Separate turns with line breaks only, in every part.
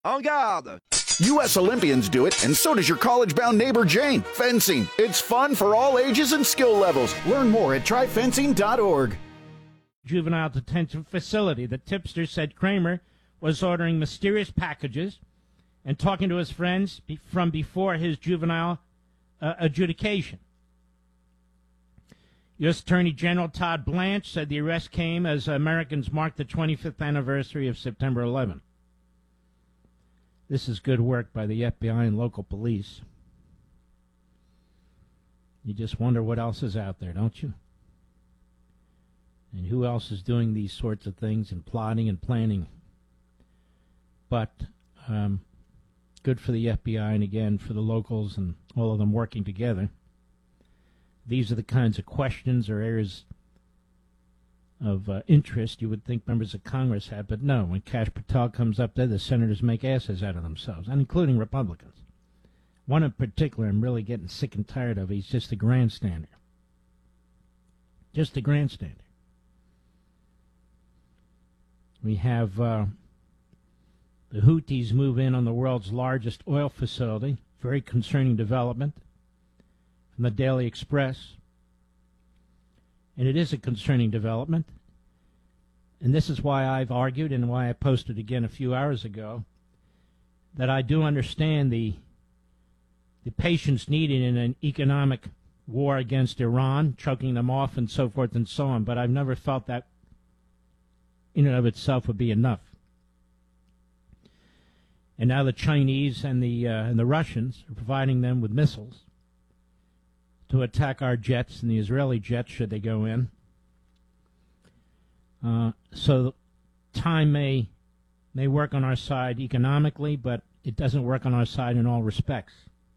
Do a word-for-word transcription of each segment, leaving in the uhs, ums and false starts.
En garde!
U S Olympians do it, and so does your college-bound neighbor Jane. Fencing. It's fun for all ages and skill levels. Learn more at try fencing dot org.
Juvenile detention facility. The tipster said Kramer was ordering mysterious packages and talking to his friends be- from before his juvenile uh, adjudication. U S Attorney General Todd Blanche said the arrest came as Americans marked the twenty-fifth anniversary of September eleventh. This is good work by the F B I and local police. You just wonder what else is out there, don't you? And who else is doing these sorts of things and plotting and planning. But um, good for the F B I and, again, for the locals and all of them working together. These are the kinds of questions or areas of uh, interest you would think members of Congress have, but no, when Kash Patel comes up there, the senators make asses out of themselves, and including Republicans. One in particular I'm really getting sick and tired of. He's just a grandstander. Just a grandstander. We have uh, the Houthis move in on the world's largest oil facility. Very concerning development from the Daily Express. And it is a concerning development. And this is why I've argued and why I posted again a few hours ago that I do understand the the patience needed in an economic war against Iran, choking them off and so forth and so on. But I've never felt that in and of itself would be enough. And now the Chinese and the uh, and the Russians are providing them with missiles to attack our jets and the Israeli jets should they go in. Uh, so time may may work on our side economically, but it doesn't work on our side in all respects.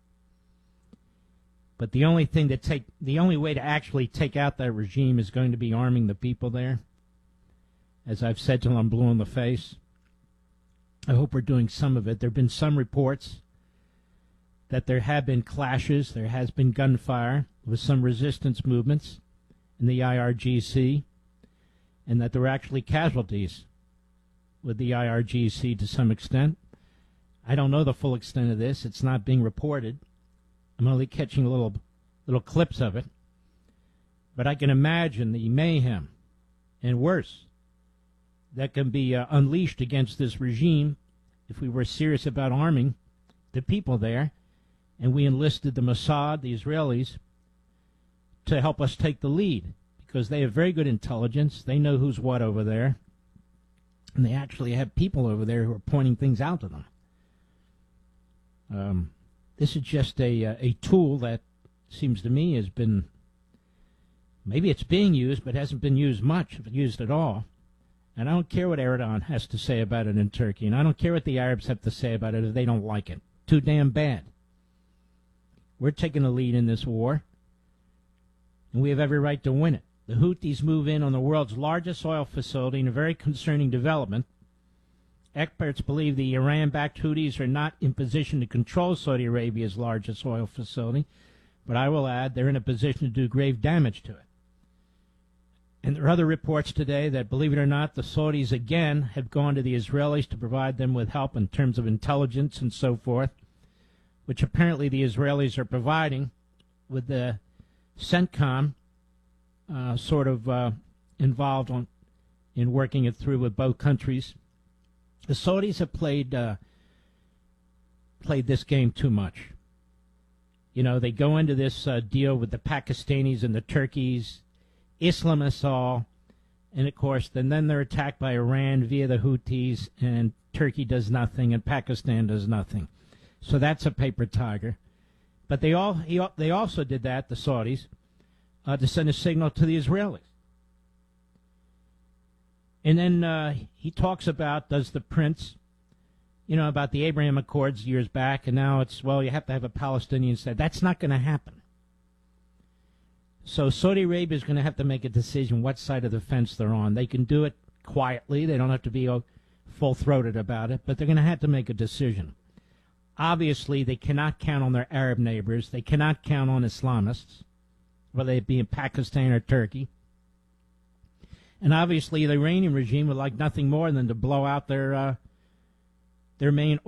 But the only thing that take the only way to actually take out that regime is going to be arming the people there. As I've said till I'm blue in the face. I hope we're doing some of it. There have been some reports that there have been clashes, there has been gunfire with some resistance movements in the I R G C, and that there were actually casualties with the I R G C to some extent. I don't know the full extent of this. It's not being reported. I'm only catching little little clips of it. But I can imagine the mayhem, and worse, that can be uh, unleashed against this regime if we were serious about arming the people there. And we enlisted the Mossad, the Israelis, to help us take the lead because they have very good intelligence. They know who's what over there. And they actually have people over there who are pointing things out to them. Um, this is just a, uh, a tool that seems to me has been, maybe it's being used, but hasn't been used much, if it's used at all. And I don't care what Erdogan has to say about it in Turkey. And I don't care what the Arabs have to say about it if they don't like it. Too damn bad. We're taking the lead in this war, and we have every right to win it. The Houthis move in on the world's largest oil facility in a very concerning development. Experts believe the Iran-backed Houthis are not in position to control Saudi Arabia's largest oil facility, but I will add they're in a position to do grave damage to it. And there are other reports today that, believe it or not, the Saudis again have gone to the Israelis to provide them with help in terms of intelligence and so forth, which apparently the Israelis are providing with the CENTCOM uh, sort of uh, involved on, in working it through with both countries. The Saudis have played uh, played this game too much. You know, they go into this uh, deal with the Pakistanis and the Turkeys, Islamists all, and of course, then, then they're attacked by Iran via the Houthis, and Turkey does nothing, and Pakistan does nothing. So that's a paper tiger. But they all he, they also did that, the Saudis, uh, to send a signal to the Israelis. And then uh, he talks about, does the prince, you know, about the Abraham Accords years back, and now it's, well, you have to have a Palestinian state. That's not going to happen. So Saudi Arabia is going to have to make a decision what side of the fence they're on. They can do it quietly. They don't have to be full-throated about it, but they're going to have to make a decision. Obviously, they cannot count on their Arab neighbors. They cannot count on Islamists, whether it be in Pakistan or Turkey. And obviously, the Iranian regime would like nothing more than to blow out their uh, their main